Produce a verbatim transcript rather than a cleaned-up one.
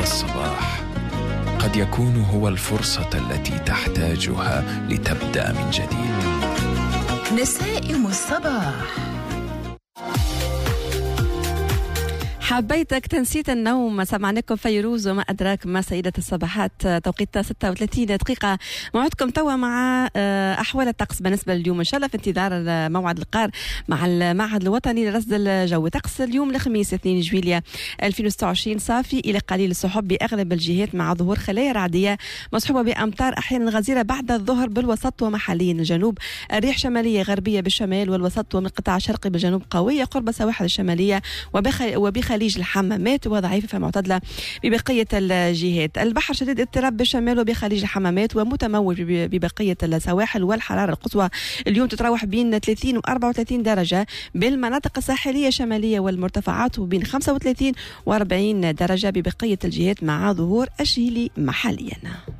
الصباح قد يكون هو الفرصة التي تحتاجها لتبدأ من جديد. نسائم الصباح. حبيتك تنسيت النوم، سمعناكم فيروز وما أدراك ما سيدة الصباحات. توقيت ستة وثلاثين دقيقة. موعدكم توا مع أحوال الطقس بالنسبة لليوم إن شاء الله في انتظار موعد القار مع المعهد الوطني لرصد الجو. طقس اليوم الخميس اثنين جويلية ألفين وستة وعشرين صافي إلى قليل السحب بأغلب الجهات مع ظهور خلايا رعدية مصحوبة بأمطار أحيانا غزيرة بعد الظهر بالوسط ومحليا الجنوب. الريح شمالية غربية بالشمال والوسط ومن القطاع الشرقي بالجنوب قوية قرب السواحل الشمالية وبخ خليج الحمامات وضعيفة فمعتدلة ببقية الجهات. البحر شديد اضطراب بالشمال وبخليج الحمامات ومتموج ببقية السواحل. والحرارة القصوى اليوم تتراوح بين ثلاثين و أربعة وثلاثين درجة بالمناطق الساحلية الشمالية والمرتفعات، وبين خمسة وثلاثين و أربعين درجة ببقية الجهات مع ظهور الشيلي محليا.